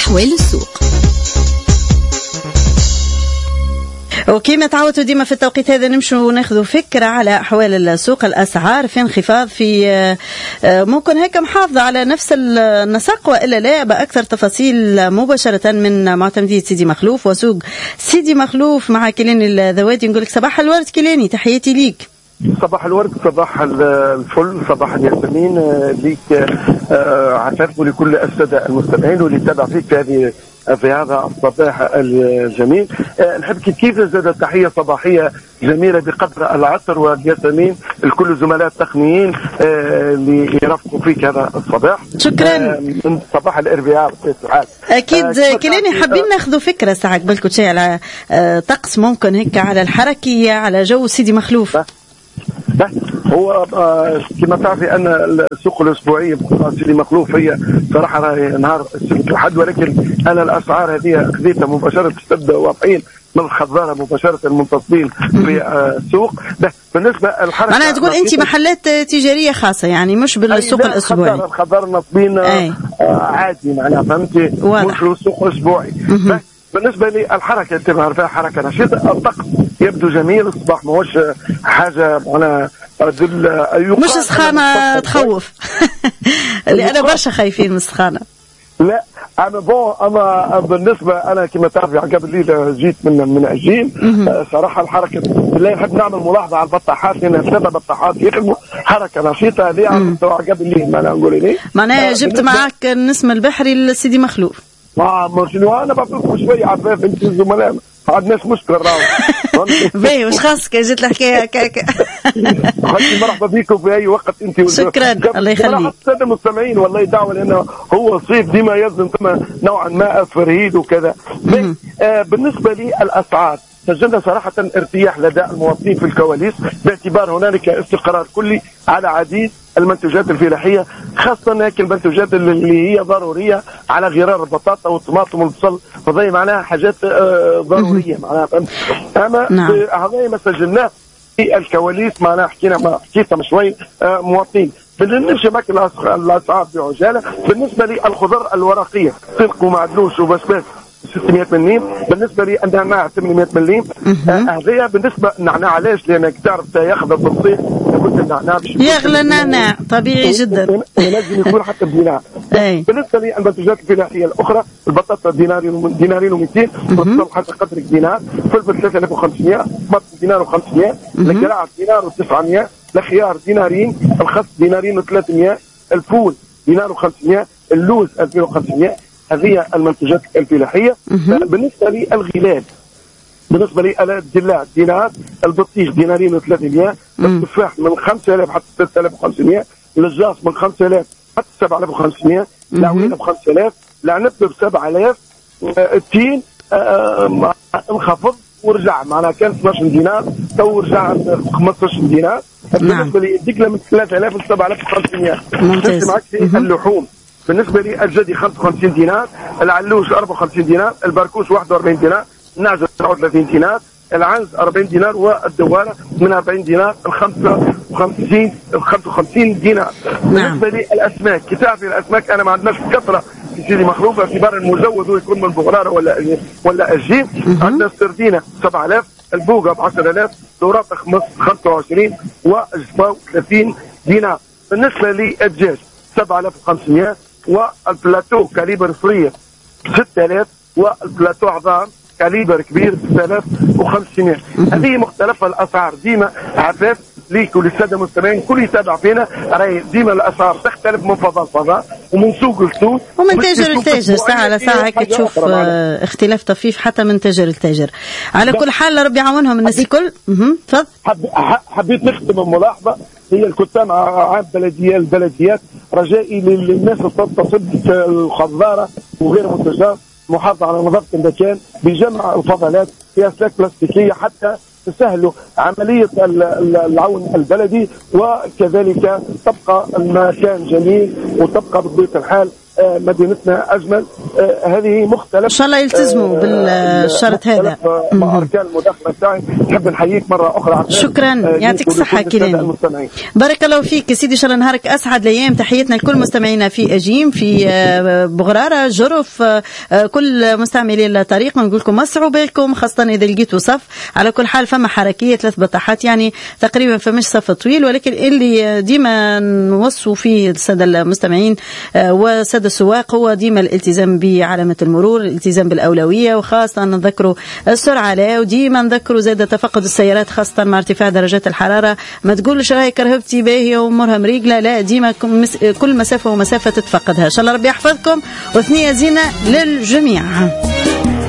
أحوال السوق. وكما تعودتوا ديما في التوقيت هذا نمشوا وناخذوا فكرة على أحوال السوق، الأسعار في انخفاض، في ممكن هيك محافظة على نفس النسق وإلا لا؟ بأكثر تفاصيل مباشرة من معتمدية سيدي مخلوف وسوق سيدي مخلوف مع كيلاني الذواتي. نقول لك صباح الورد كيلاني، تحياتي ليك. صباح الورد، صباح الفل، صباح الياسمين ليك عفاف ولكل السادة المستمعين واللي تابع فيك في هذا الصباح الجميل. نحب كيف زاد تحية صباحية جميلة بقدر العصر والياسمين الكل زملاء التقنيين اللي يرافقوا فيك هذا الصباح. شكرا. من صباح الاربعاء سعاد. اكيد كلاني حابين ناخذوا فكرة ساعة قبل كل شيء على طقس ممكن هيك على الحركية على جو سيدي مخلوف. هو كما تعرفي ان السوق الاسبوعيه سيدي مخلوف هي صراحه نهار السبت والحد، ولكن انا الاسعار هذه خذيتها مباشره تبدا واضحين من الخضاره مباشره منتصبين في السوق. بالنسبه الحركه معناها تقول انت محلات تجاريه خاصه يعني مش بالسوق الاسبوعي؟ الخضار نصبين عادي معناها فهمتي، مش سوق اسبوعي. بالنسبه لي الحركه تبقى فيها حركه نشيطه، الطقس يبدو جميل الصباح، ماهوش حاجه معناها مش سخانه تخوف اللي انا برشا خايفين من السخانه. لا اما بالنسبه انا كما تعرفي قبل الليل جيت من عجين صراحه الحركه بالله نحب نعمل ملاحظه على البطاحات لان الثلاثه بطاحات يخدموا حركه نشيطه اللي على مستوى قبل الليل. معناها نقول ليه معناها جبت معك النسم البحري لسيدي مخلوف. انا بعطيكم شويه عفاف انت الزملاء ما عندناش مشكله راهو باهي مش خاصك جيت الحكايه هكاك. مرحبا بكم في اي وقت انت شكرا الله يخليك. الساده المستمعين والله دعوه لانه هو الصيف ديما يلزم ثم نوعا ما فرهيد وكذا. بالنسبه لي الاسعار سجلنا صراحه ارتياح لدى المواطنين في الكواليس باعتبار هنالك استقرار كلي على عديد المنتوجات الفلاحيه، خاصه هيك المنتوجات اللي هي ضروريه على غرار البطاطا والطماطم والبصل، فهي معناها حاجات ضروريه معناها. اما هذا ما سجلناه في الكواليس معناها حكينا شوي مواطنين. نمشي معك الاسعار بعجاله. بالنسبه لي الخضر الورقيه سلق ومعدلوش وبسباس 600 مليم، بالنسبه لي النعناع 800 مليم. هذه بالنسبه النعناع علاش؟ لانك تعرف ياخذ بالصيف لابد النعناع يغلى النعناع طبيعي جدا لازم يكون حتى بدينار. بالنسبه لي المنتوجات الفلاحيه الاخرى البطاطا دينارين و200، والبصل حتى قدر دينار، فلفل 3500، طماطم دينار و500، القرع دينار و900، الخيار دينارين، الخس دينارين و300، الفول دينار و500، اللوز 2500. هذه المنتوجات الفلاحيه. بالنسبه لي الغلال بالنسبه لي الدلاع دينار، البطيخ دينارين و300، التفاح من 5000 حتى 6500، الجاص من 5000 حتى 7500، العوينه ب 5000، العنب ب 7000، التين انخفض ورجع معناها كان 12 دينار تو رجع 15 دينار. بالنسبه لي الدكله من 3000 ل 7500. ممتاز. معك اللحوم بالنسبه لي الجدي 55 دينار، العلوش 54 دينار، البركوش 41 دينار، النعجه 39 دينار، العنز 40 دينار، والدواره من 40 دينار، ال 55 دينار. بالنسبه لي الاسماك كتابي الاسماك انا ما عندناش كثره في سيدي مخلوف باعتبار المزود هو يكون من بغراره ولا الجيم. عندنا السردينه 7000، البوقه ب 10,000، دوراق 25 وجفاو 30 دينار. بالنسبه لي الدجاج 7500، والبلاتو كاليبر فريه 6000، والبلاتو عظام كاليبر كبير 6500. هذه مختلف الاسعار ديما عفاف ليك وللساده المستمعين كل يتابع فينا راهي ديما الاسعار تختلف من فضاء لفضاء ومن سوق لسوق ومن تاجر لتاجر، ساعه على ساعه هيك تشوف اختلاف طفيف حتى من تاجر لتاجر. على كل حال ربي يعاونهم الناس الكل. تفضل. حبيت نختم بملاحظه هي الكتام عام البلديات رجائي للناس تتصل بالخضاره وغير منتجات محافظه على نظافه المكان بجمع الفضلات في اسلاك بلاستيكيه حتى تسهل عمليه العون البلدي، وكذلك تبقى المكان جميل وتبقى بطبيعه الحال مدينتنا اجمل. هذه مختلف، ان شاء الله يلتزموا بالشرط هذا. مع اركان المداخله تاعي نحب نحييك مره اخرى. شكرا، يعطيك الصحه كريم. بارك الله فيك سيدي، ان شاء الله نهارك اسعد الايام. تحياتنا لكل مستمعينا في اجيم، في بغراره، جرف، كل مستعملي الطريق. نقول لكم مسعوا بالكم، خاصه اذا لقيتوا صف. على كل حال فما حركيه 3 بطاحات، يعني تقريبا فمش صف طويل، ولكن اللي ديما نوصوا فيه الساده المستمعين وساده السواق هو ديما الالتزام بعلامه المرور، الالتزام بالاولويه، وخاصه نذكروا السرعه لا، وديما نذكروا زاد تفقد السيارات خاصه مع ارتفاع درجات الحراره. ما تقولش راهي كرهبتي باهيه وامورها مريقله، لا، ديما كل مسافه ومسافه تتفقدها. ان شاء الله ربي يحفظكم، وثنيه زينه للجميع.